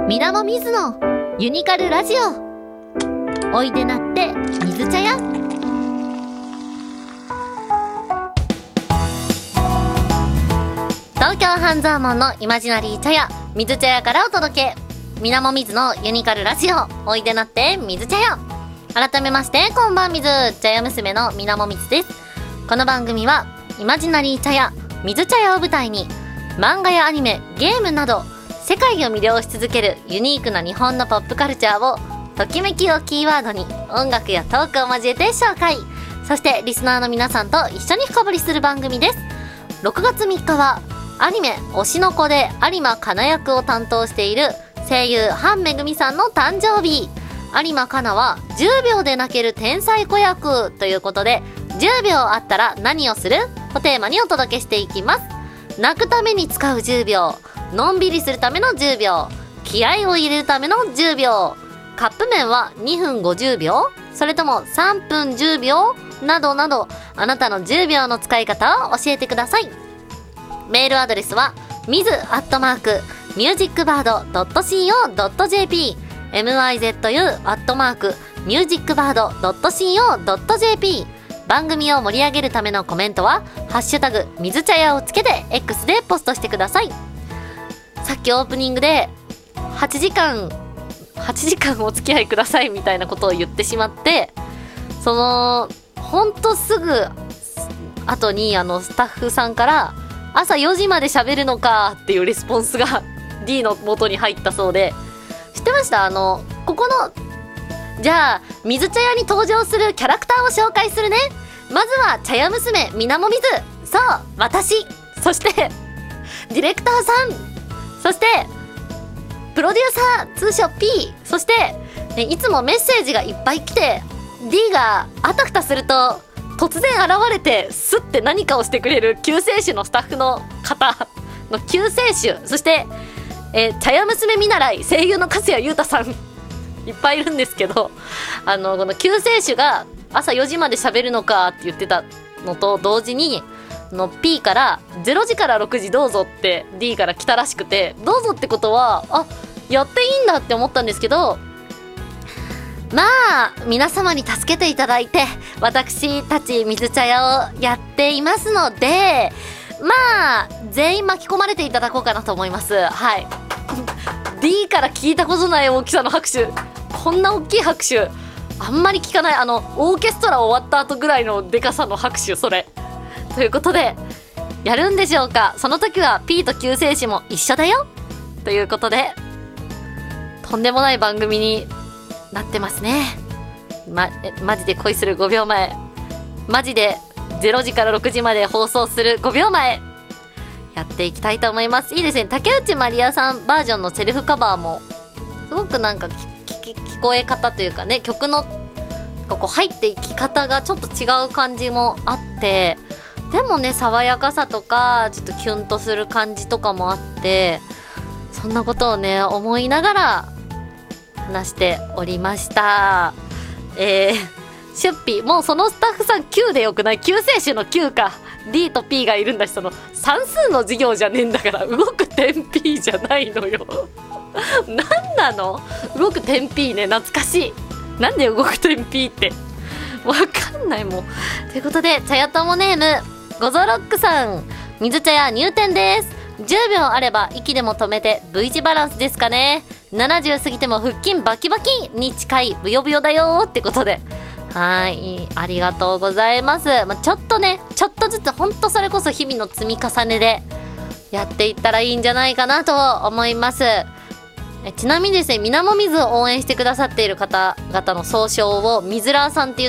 みなもみずのユニカルラジオ。おいでなって水茶屋。東京半沢門のイマジナリー茶屋水茶屋からお届け、みなもみずのユニカルラジオ、おいでなって水茶屋。改めましてこんばんみず、茶屋娘のみなもみずです。この番組はイマジナリー茶屋水茶屋を舞台に、漫画やアニメ、ゲームなど世界を魅了し続けるユニークな日本のポップカルチャーをときめきをキーワードに音楽やトークを交えて紹介、そしてリスナーの皆さんと一緒に深掘りする番組です。6月3日はアニメ推しの子で有馬かな役を担当している声優半めぐみさんの誕生日。有馬かなは10秒で泣ける天才子役ということで、10秒あったら何をするをテーマにお届けしていきます。泣くために使う10秒、のんびりするための10秒、気合を入れるための10秒、カップ麺は2分50秒、それとも3分10秒などなど、あなたの10秒の使い方を教えてください。メールアドレスはmizu@musicbird.co.jp mizu@musicbird.co.jp。 番組を盛り上げるためのコメントはハッシュタグ水茶屋をつけて X でポストしてください。さっきオープニングで8時間お付き合いくださいみたいなことを言ってしまって、そのほんとすぐ後にスタッフさんから朝4時まで喋るのかっていうレスポンスが D の元に入ったそうで、知ってました？ここのじゃあ水茶屋に登場するキャラクターを紹介するね。まずは茶屋娘みなもみず、そう私、そしてディレクターさん、そしてプロデューサー通称 P、 そしていつもメッセージがいっぱい来て D があたふたすると突然現れてスッて何かをしてくれる救世主のスタッフの方の救世主、そして茶屋娘見習い声優の粕谷優太さんいっぱいいるんですけど、この救世主が朝4時まで喋るのかって言ってたのと同時にP から0時から6時どうぞって D から来たらしくて、どうぞってことはやっていいんだって思ったんですけど、まあ皆様に助けていただいて私たち水茶屋をやっていますので、まあ全員巻き込まれていただこうかなと思います。はい。D から聞いたことない大きさの拍手、こんな大きい拍手あんまり聞かない。オーケストラ終わった後ぐらいのでかさの拍手、それということでやるんでしょうか。その時は P と救世主も一緒だよということで、とんでもない番組になってますね。マジで恋する5秒前、マジで0時から6時まで放送する5秒前やっていきたいと思います。いいですね。竹内まりやさんバージョンのセルフカバーもすごくなんか聞こえ方というかね、曲のここ入っていき方がちょっと違う感じもあって、でもね爽やかさとかちょっとキュンとする感じとかもあって、そんなことをね思いながら話しておりました。シュッピー、もうそのスタッフさん Q でよくない？救世主の Q か。 D と P がいるんだし、その算数の授業じゃねえんだから動く点 P じゃないのよなんなの動く点 P ね、懐かしい。なんで動く点 P ってわかんないもん。ということで茶屋友ネームゴゾロックさん、水茶屋入店です。10秒あれば息でも止めて V 字バランスですかね。70過ぎても腹筋バキバキに近いブヨブヨだよってことで、はい、ありがとうございます。ちょっとね、ちょっとずつほんとそれこそ日々の積み重ねでやっていったらいいんじゃないかなと思います。ちなみにですね、みなもみずを応援してくださっている方々の総称をみずらーさんっていう